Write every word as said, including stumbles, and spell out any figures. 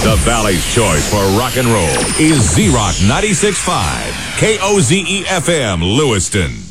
The Valley's choice for rock and roll is Z-Rock ninety-six point five, K O Z E F M, Lewiston.